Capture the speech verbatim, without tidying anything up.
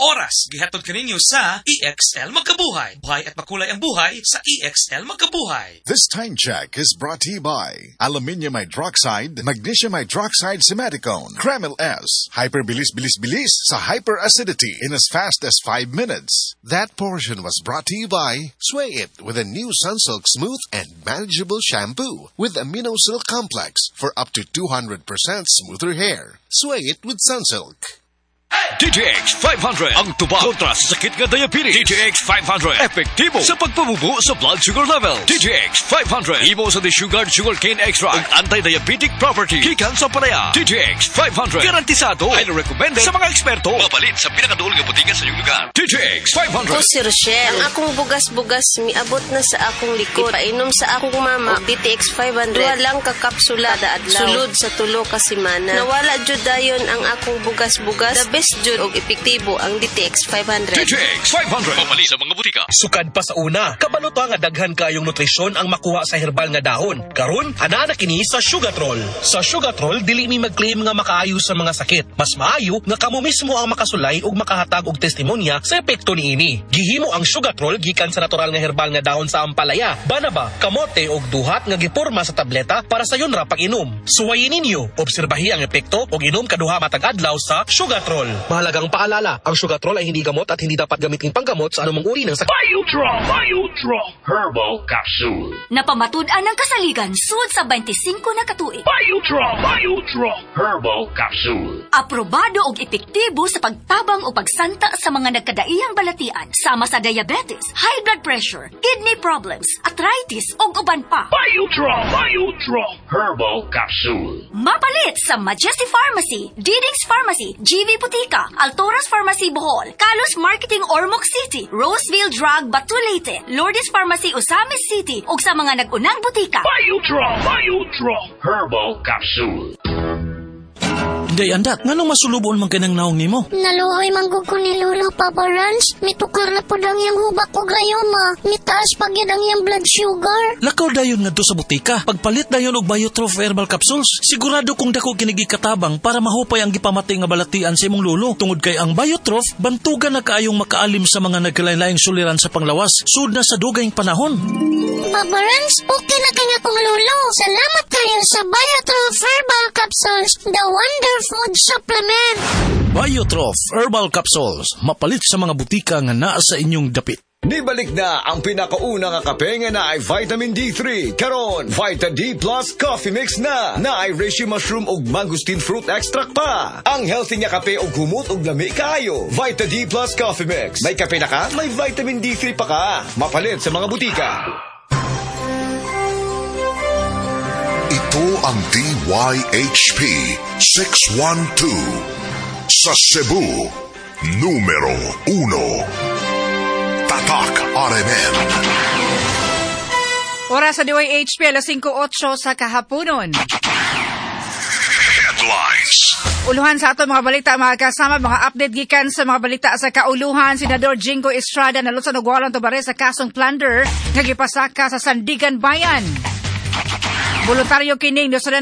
oras gihatod kaninyo sa E X L Magkabuhay. Buhay at makulay ang buhay sa E X L Magkabuhay. This time check is brought to you by Aluminium Hydroxide, Magnesium Hydroxide Simaticone, Kreml S, Hyperbilis Bilis Bilis sa hyperacidity in as fast as five minutes. That portion was brought to you by Sway It with a new Sunsilk Smooth and Manageable Shampoo with Amino Silk Complex for up to two hundred percent smoother hair. Sway It with Sunsilk. D J X five hundred ang tubag kontra sa sakit nga diabetes. D J X five hundred epektibo sa pagpabubo sa blood sugar level. D J X five hundred imo sa desugared sugarcane extract ug anti-diabetic property gikan sa palaya. D J X five hundred garantisado ay recommended sa mga eksperto. Mapalit sa pinakaduol nga butika sa iyong lugar. D J X five hundred. O si Rochelle, ang akong bugas-bugas miabot na sa akong likod. Painom sa akong mama D T X five hundred. Walang kakapsula da adlaw. Sulod sa tulo ka semana. Nawala jud dayon ang akong bugas-bugas. The best jud og epektibo ang D T X five hundred. D J X five hundred mapalit sa mga butika. Sukad pa sa una, kabalo ta nga daghan kayong nutrisyon ang makuha sa herbal nga dahon. Karon, ana na kini sa Sugatrol. Sa Sugatrol dili mi mag-claim nga makaayo sa mga sakit. Mas maayo nga kamo mismo ang makasulay ug makahatag og testimonya sa epekto niini. Gihimo ang Sugatrol gikan sa natural nga herbal nga dahon sa ampalaya, banaba, kamote ug duhat nga giporma sa tableta para sa yun ra pag-inom. Suwayin ninyo, obserbahi ang epekto ug inom kaduha matag adlaw sa Sugatrol. Mahalagang paalala, ang Sugatrol ay hindi gamot at hindi dapat gamitin panggamot sa anumang uri ng sakit. Biotrol, Biotrol Herbal Capsule. Napamatud-an ng kasaligan sud sa twenty-five na katuig. Biotrol, Biotrol Herbal Capsule. Aprobado og epektibo sa pagtabang o pagsanta sa mga nagkadaiyang balatian sama sa diabetes, high blood pressure, kidney problems, arthritis ug uban pa. Biotrol, Biotrol Herbal Capsule. Mapalit sa Majesty Pharmacy, Diding's Pharmacy, G V Putika, Altoras Pharmacy Bohol, Kalos Marketing Ormoc City, Roseville Drug Batulete, Lourdes Pharmacy Osamis City ug sa mga nag-unang butika. Biotrol, Biotrol Herbal Capsule. Day andak, nganong masulubon man kanang naong nimo? Naluoy manggug ko ni Lolo Papa Rans. Mitukar na po dang yung hubak ko gayoma. Mitaas pag yan ang yung blood sugar. Lakaw dayon nga do sa butika. Pagpalit dayon og Biotrof Herbal Capsules. Sigurado kung dako kinigi katabang para mahupay ang gipamati nga balatian sa imong lolo. Tungod kay ang Biotrof, bantugan na kaayong makaalim sa mga nagkalain-laing suliran sa panglawas. Sud na sa dugayng panahon. Papa Rans, okay na kanya kong lolo. Salamat kayo sa Biotrof Herbal Capsules. The wonder food supplement. Biotrof Herbal Capsules. Mapalit sa mga butika nga naa sa inyong dapit. Nibalik na ang pinakauna nga kape nga na ay vitamin D three. Karon, Vita D Plus Coffee Mix na. Na ay reishi mushroom ug mangosteen fruit extract pa. Ang healthy nga kape ug humot ug lami kaayo. Vita D Plus Coffee Mix. May kape na ka, may vitamin D three pa ka. Mapalit sa mga butika. Ito ang D Y H P six one two sa Cebu, numero uno. Tatak R M N. Oras sa D Y H P, alas five eight sa kahaponon. Headlines. Uluhan sa ato mga balita, mga kasama, mga update gikan sa mga balita sa kauluhan. Senador Jingo Estrada nalusan og walang tubare sa kasong plunder nga gipasaka sa Sandigan Bayan. Voluntaryo kining